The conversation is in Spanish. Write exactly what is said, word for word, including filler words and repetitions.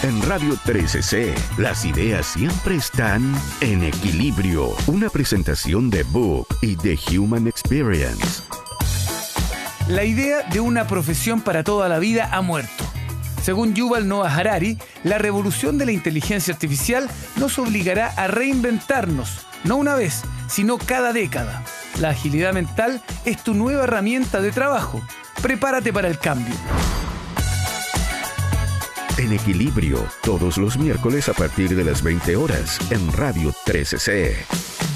En Radio trece C, las ideas siempre están en equilibrio. Una presentación de Book y The Human Experience. La idea de una profesión para toda la vida ha muerto. Según Yuval Noah Harari, la revolución de la inteligencia artificial nos obligará a reinventarnos, no una vez, sino cada década. La agilidad mental es tu nueva herramienta de trabajo. Prepárate para el cambio. En equilibrio, todos los miércoles a partir de las veinte horas, en Radio trece C.